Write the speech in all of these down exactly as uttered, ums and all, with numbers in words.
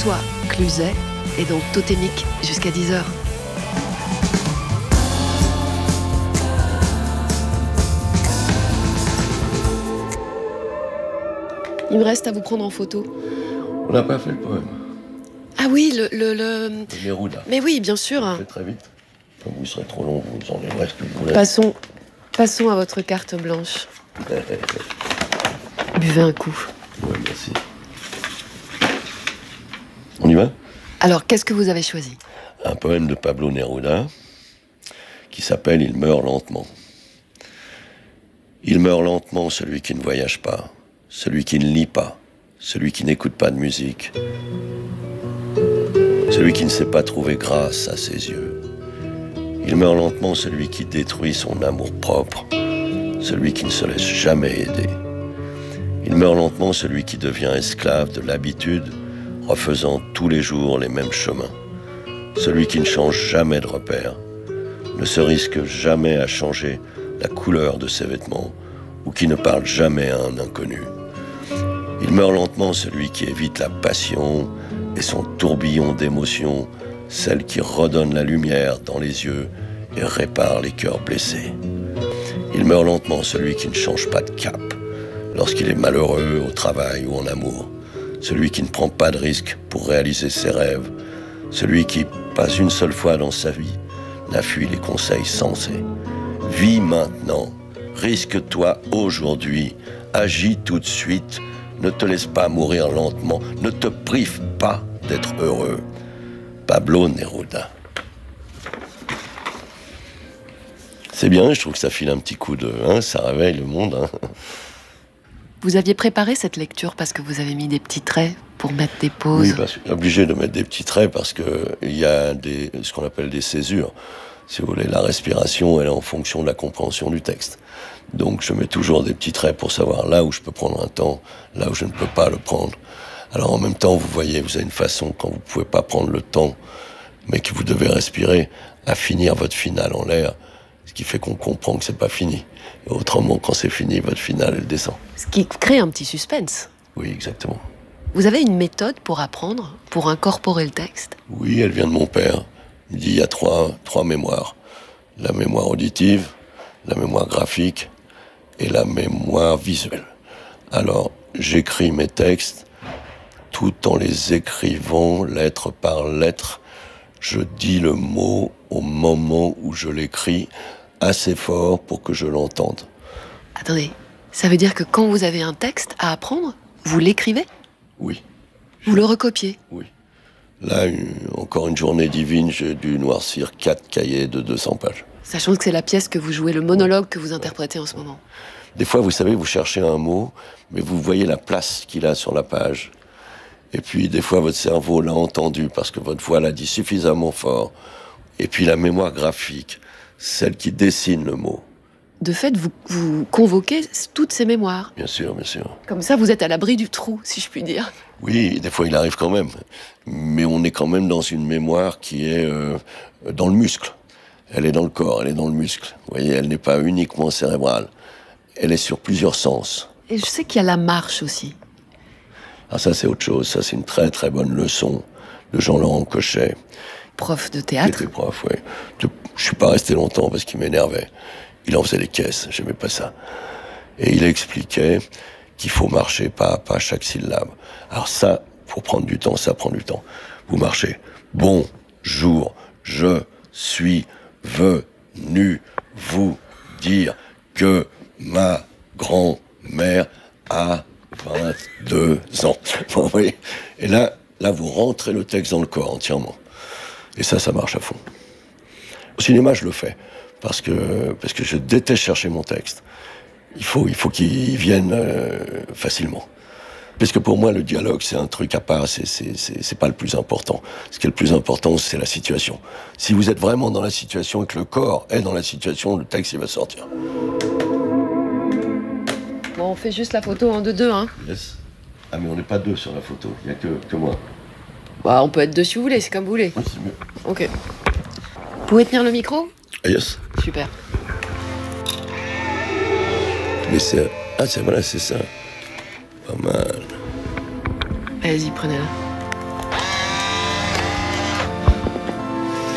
François Cluzet est dans Totémique jusqu'à dix heures. Il me reste à vous prendre en photo. On n'a pas fait le poème. Ah oui, le... le, le... Le Neruda. Mais oui, bien sûr. On le fait très vite. Comme vous serez trop long, vous enlèverez ce que vous voulez. Passons, passons à votre carte blanche. Buvez un coup. Oui, merci. On y va ? Alors, qu'est-ce que vous avez choisi ? Un poème de Pablo Neruda qui s'appelle « Il meurt lentement ». Il meurt lentement celui qui ne voyage pas, celui qui ne lit pas, celui qui n'écoute pas de musique, celui qui ne sait pas trouver grâce à ses yeux. Il meurt lentement celui qui détruit son amour-propre, celui qui ne se laisse jamais aider. Il meurt lentement celui qui devient esclave de l'habitude, refaisant tous les jours les mêmes chemins. Celui qui ne change jamais de repère, ne se risque jamais à changer la couleur de ses vêtements, ou qui ne parle jamais à un inconnu. Il meurt lentement celui qui évite la passion et son tourbillon d'émotions, celle qui redonne la lumière dans les yeux et répare les cœurs blessés. Il meurt lentement celui qui ne change pas de cap, lorsqu'il est malheureux au travail ou en amour. Celui qui ne prend pas de risque pour réaliser ses rêves. Celui qui, pas une seule fois dans sa vie, n'a fui les conseils sensés. Vis maintenant, risque-toi aujourd'hui, agis tout de suite, ne te laisse pas mourir lentement, ne te prive pas d'être heureux. Pablo Neruda. C'est bien, je trouve que ça file un petit coup de... Hein, ça réveille le monde. Hein. Vous aviez préparé cette lecture parce que vous avez mis des petits traits pour mettre des pauses. Oui, parce que je suis obligé de mettre des petits traits parce qu'il y a des, ce qu'on appelle des césures. Si vous voulez, la respiration, elle est en fonction de la compréhension du texte. Donc je mets toujours des petits traits pour savoir là où je peux prendre un temps, là où je ne peux pas le prendre. Alors en même temps, vous voyez, vous avez une façon, quand vous ne pouvez pas prendre le temps, mais que vous devez respirer, à finir votre finale en l'air, ce qui fait qu'on comprend que c'est pas fini. Et autrement, quand c'est fini, votre finale, elle descend. Ce qui crée un petit suspense. Oui, exactement. Vous avez une méthode pour apprendre, pour incorporer le texte ? Oui, elle vient de mon père. Il dit il y a trois, trois mémoires. La mémoire auditive, la mémoire graphique et la mémoire visuelle. Alors, j'écris mes textes tout en les écrivant lettre par lettre. Je dis le mot au moment où je l'écris assez fort pour que je l'entende. Attendez, ça veut dire que quand vous avez un texte à apprendre, vous l'écrivez ? Oui. Vous le recopiez ? Oui. Là, une, encore une journée divine, j'ai dû noircir quatre cahiers de deux cents pages. Sachant que c'est la pièce que vous jouez, le monologue que vous interprétez en ce moment. Des fois, vous savez, vous cherchez un mot, mais vous voyez la place qu'il a sur la page. Et puis, des fois, votre cerveau l'a entendu parce que votre voix l'a dit suffisamment fort. Et puis, la mémoire graphique, celle qui dessine le mot. De fait, vous, vous convoquez toutes ces mémoires. Bien sûr, bien sûr. Comme ça, vous êtes à l'abri du trou, si je puis dire. Oui, des fois, il arrive quand même. Mais on est quand même dans une mémoire qui est euh, dans le muscle. Elle est dans le corps, elle est dans le muscle. Vous voyez, elle n'est pas uniquement cérébrale. Elle est sur plusieurs sens. Et je sais qu'il y a la marche aussi. Ah, ça, c'est autre chose. Ça, c'est une très, très bonne leçon de Jean-Laurent Cochet. Prof de théâtre. Il était prof, oui. Je, je suis pas resté longtemps parce qu'il m'énervait. Il en faisait des caisses, j'aimais pas ça. Et il expliquait qu'il faut marcher pas à pas chaque syllabe. Alors ça, pour prendre du temps, ça prend du temps. Vous marchez. Bonjour, je suis venu vous dire que ma grand-mère a vingt-deux ans. Vous voyez ? Et là, là, vous rentrez le texte dans le corps entièrement. Et ça, ça marche à fond. Au cinéma, je le fais. Parce que, parce que je déteste chercher mon texte. Il faut, il faut qu'il vienne euh, facilement. Parce que pour moi, le dialogue, c'est un truc à part, c'est, c'est, c'est, c'est pas le plus important. Ce qui est le plus important, c'est la situation. Si vous êtes vraiment dans la situation et que le corps est dans la situation, le texte, il va sortir. Bon, on fait juste la photo en deux-deux, hein. Yes. Ah, mais on n'est pas deux sur la photo, il n'y a que, que moi. Bah, on peut être deux si vous voulez, c'est comme vous voulez. Oui, c'est mieux. Ok. Vous pouvez tenir le micro ? Ah, yes. Super. Mais c'est... Ah, c'est voilà, c'est ça. Pas mal. Allez-y, prenez-la.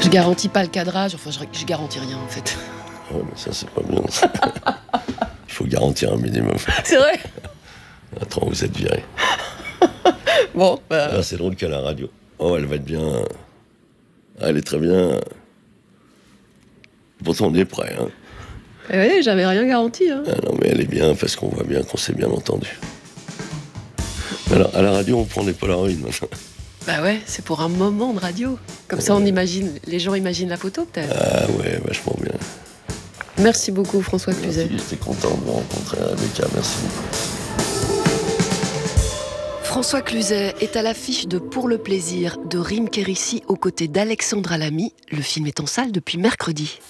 Je garantis pas le cadrage, enfin je, je garantis rien en fait. Ouais, mais ça c'est pas bien. Il faut garantir un minimum. C'est vrai. Attends, vous êtes viré. Bon, bah... Ah, c'est drôle qu'à la radio. Oh, elle va être bien. Ah, elle est très bien. Pourtant, on est prêt. Hein. Eh oui, j'avais rien garanti. Hein. Ah, non, mais elle est bien parce qu'on voit bien qu'on s'est bien entendu. Alors, à la radio, on prend des Polaroids maintenant. Bah ouais, c'est pour un moment de radio. Comme ouais. ça, on imagine, les gens imaginent la photo peut-être. Ah ouais, vachement bien. Merci beaucoup, François Cluzet. Merci, j'étais content de vous rencontrer, Rebecca. Merci beaucoup. François Cluzet est à l'affiche de Pour le plaisir de Rim Kérissi aux côtés d'Alexandra Lamy. Le film est en salle depuis mercredi.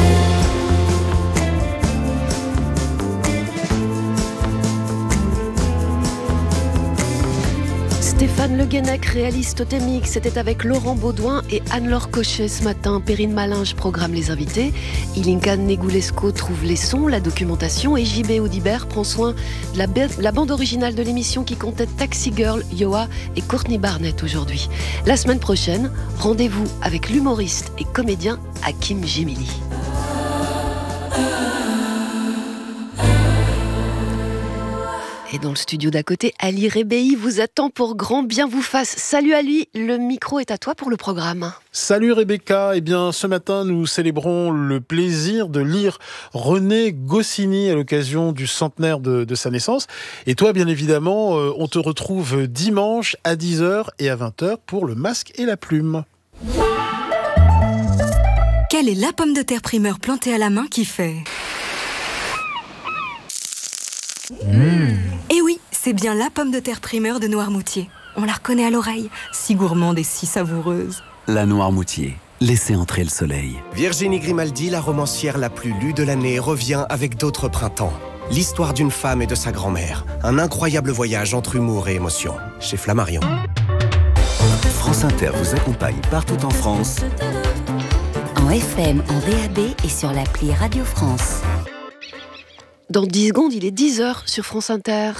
Stéphane Le Guenec réalise Totémique. C'était avec Laurent Baudouin et Anne-Laure Cochet ce matin. Perrine Malinge programme les invités. Ilinka Negulesco trouve les sons, la documentation. Et J B Audibert prend soin de la, ba- la bande originale de l'émission qui comptait Taxi Girl, Yoa et Courtney Barnett aujourd'hui. La semaine prochaine, rendez-vous avec l'humoriste et comédien Hakim Jemili. Et dans le studio d'à côté, Ali Rebéi vous attend pour grand bien vous fasse. Salut Ali, le micro est à toi pour le programme. Salut Rebecca, eh bien ce matin nous célébrons le plaisir de lire René Goscinny à l'occasion du centenaire de, de sa naissance. Et toi bien évidemment, euh, on te retrouve dimanche à dix heures et à vingt heures pour Le Masque et la Plume. Quelle est la pomme de terre primeur plantée à la main qui fait Mmh. Eh oui, c'est bien la pomme de terre primeur de Noirmoutier. On la reconnaît à l'oreille, si gourmande et si savoureuse. La Noirmoutier, laissez entrer le soleil. Virginie Grimaldi, la romancière la plus lue de l'année, revient avec d'autres printemps. L'histoire d'une femme et de sa grand-mère. Un incroyable voyage entre humour et émotion. Chez Flammarion. France Inter vous accompagne partout en France. En F M, en D A B et sur l'appli Radio France. Dans dix secondes, il est dix heures sur France Inter.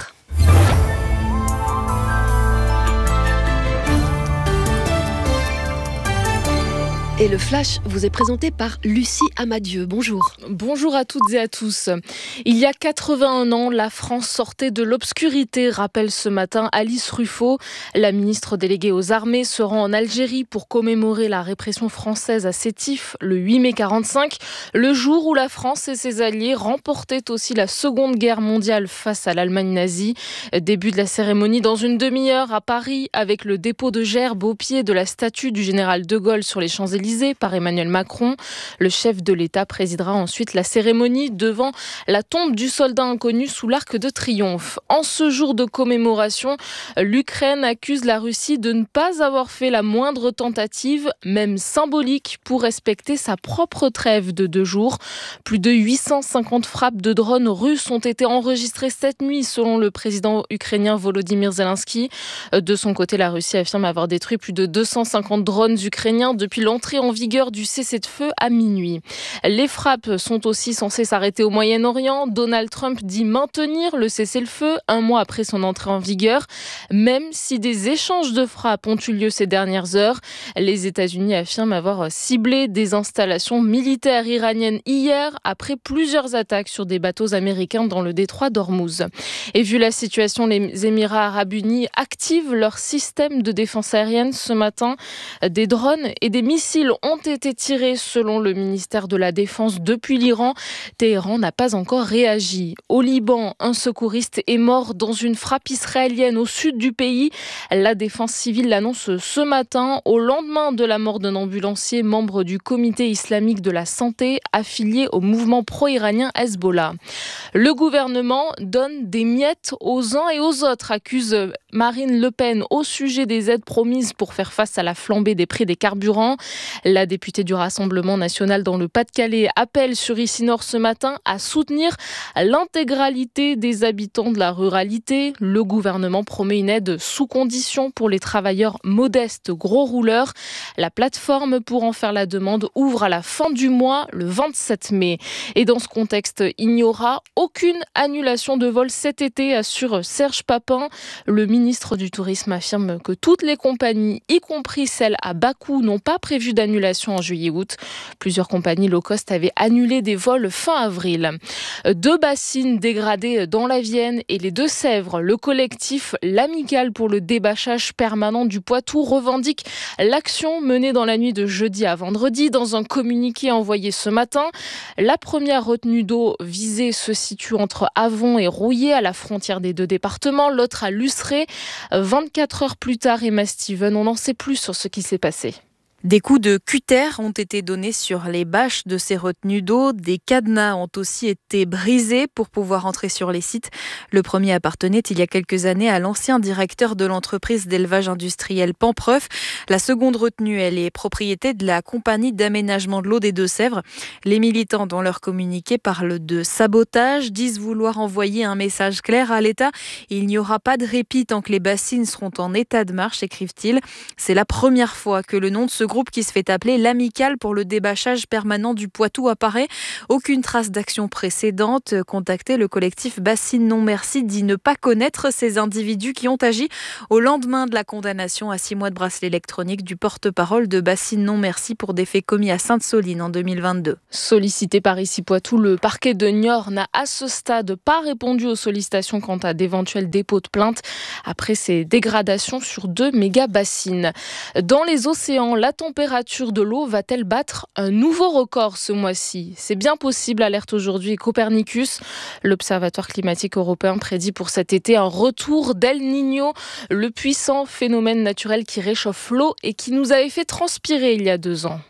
Et le Flash vous est présenté par Lucie Amadieu. Bonjour. Bonjour à toutes et à tous. Il y a quatre-vingt-un ans, la France sortait de l'obscurité, rappelle ce matin Alice Ruffo. La ministre déléguée aux armées se rend en Algérie pour commémorer la répression française à Sétif le huit mai quarante-cinq, le jour où la France et ses alliés remportaient aussi la Seconde Guerre mondiale face à l'Allemagne nazie. Début de la cérémonie dans une demi-heure à Paris avec le dépôt de gerbes au pied de la statue du général de Gaulle sur les Champs-Élysées par Emmanuel Macron. Le chef de l'État présidera ensuite la cérémonie devant la tombe du soldat inconnu sous l'Arc de Triomphe. En ce jour de commémoration, l'Ukraine accuse la Russie de ne pas avoir fait la moindre tentative, même symbolique, pour respecter sa propre trêve de deux jours. Plus de huit cent cinquante frappes de drones russes ont été enregistrées cette nuit, selon le président ukrainien Volodymyr Zelensky. De son côté, la Russie affirme avoir détruit plus de deux cent cinquante drones ukrainiens depuis l'entrée en vigueur du cessez-le-feu à minuit. Les frappes sont aussi censées s'arrêter au Moyen-Orient. Donald Trump dit maintenir le cessez-le-feu un mois après son entrée en vigueur, même si des échanges de frappes ont eu lieu ces dernières heures. Les États-Unis affirment avoir ciblé des installations militaires iraniennes hier après plusieurs attaques sur des bateaux américains dans le détroit d'Ormuz. Et vu la situation, les Émirats arabes unis activent leur système de défense aérienne ce matin. Des drones et des missiles ont été tirés selon le ministère de la Défense depuis l'Iran. Téhéran n'a pas encore réagi. Au Liban, un secouriste est mort dans une frappe israélienne au sud du pays. La défense civile l'annonce ce matin, au lendemain de la mort d'un ambulancier membre du comité islamique de la santé affilié au mouvement pro-iranien Hezbollah. Le gouvernement donne des miettes aux uns et aux autres, accuse Marine Le Pen au sujet des aides promises pour faire face à la flambée des prix des carburants. La députée du Rassemblement national dans le Pas-de-Calais appelle sur Ici Nord ce matin à soutenir l'intégralité des habitants de la ruralité. Le gouvernement promet une aide sous condition pour les travailleurs modestes gros rouleurs. La plateforme pour en faire la demande ouvre à la fin du mois, le vingt-sept mai. Et dans ce contexte, il n'y aura aucune annulation de vol cet été, assure Serge Papin. Le ministre du Tourisme affirme que toutes les compagnies, y compris celles à bas coût, n'ont pas prévu d'annuler d'annulations en juillet-août. Plusieurs compagnies low cost avaient annulé des vols fin avril. Deux bassines dégradées dans la Vienne et les Deux-Sèvres. Le collectif L'Amicale pour le débâchage permanent du Poitou revendique l'action menée dans la nuit de jeudi à vendredi. Dans un communiqué envoyé ce matin, la première retenue d'eau visée se situe entre Avon et Rouillé, à la frontière des deux départements, l'autre à Luceré. vingt-quatre heures plus tard, Emma Steven, on en sait plus sur ce qui s'est passé. Des coups de cutter ont été donnés sur les bâches de ces retenues d'eau. Des cadenas ont aussi été brisés pour pouvoir entrer sur les sites. Le premier appartenait il y a quelques années à l'ancien directeur de l'entreprise d'élevage industriel Pampreuf. La seconde retenue, elle est propriété de la compagnie d'aménagement de l'eau des Deux-Sèvres. Les militants, dans leur communiqué, parlent de sabotage, disent vouloir envoyer un message clair à l'État. Il n'y aura pas de répit tant que les bassines seront en état de marche, écrivent-ils. C'est la première fois que le nom de ce groupe qui se fait appeler l'Amicale pour le débâchage permanent du Poitou apparaît. Aucune trace d'action précédente. Contacté, le collectif Bassines Non Merci dit ne pas connaître ces individus qui ont agi au lendemain de la condamnation à six mois de bracelet électronique du porte-parole de Bassines Non Merci pour des faits commis à Sainte-Soline en deux mille vingt-deux. Sollicité par ici Poitou, le parquet de Niort n'a à ce stade pas répondu aux sollicitations quant à d'éventuels dépôts de plainte après ces dégradations sur deux méga-bassines. Dans les océans, la La température de l'eau va-t-elle battre un nouveau record ce mois-ci ? C'est bien possible, alerte aujourd'hui Copernicus. L'Observatoire climatique européen prédit pour cet été un retour d'El Niño, le puissant phénomène naturel qui réchauffe l'eau et qui nous avait fait transpirer il y a deux ans.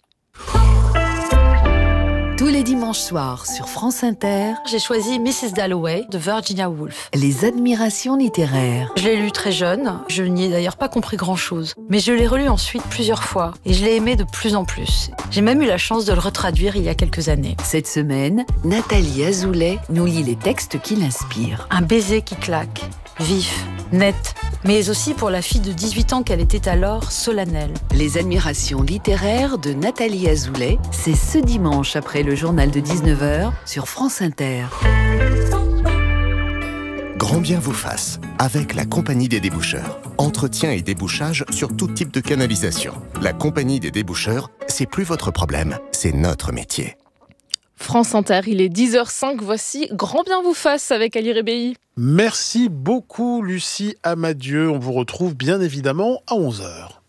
Tous les dimanches soirs sur France Inter, j'ai choisi missus Dalloway de Virginia Woolf. Les admirations littéraires. Je l'ai lu très jeune, je n'y ai d'ailleurs pas compris grand-chose. Mais je l'ai relu ensuite plusieurs fois et je l'ai aimé de plus en plus. J'ai même eu la chance de le retraduire il y a quelques années. Cette semaine, Nathalie Azoulay nous lit les textes qui l'inspirent. Un baiser qui claque, vif, net, mais aussi pour la fille de dix-huit ans qu'elle était alors, solennelle. Les admirations littéraires de Nathalie Azoulay, c'est ce dimanche après le journal de dix-neuf heures sur France Inter. Grand bien vous fasse, avec la Compagnie des déboucheurs. Entretien et débouchage sur tout type de canalisation. La Compagnie des déboucheurs, c'est plus votre problème, c'est notre métier. France Inter, il est dix heures cinq, voici Grand bien vous fasse avec Ali Rebéi. Merci beaucoup Lucie Amadieu, on vous retrouve bien évidemment à onze heures.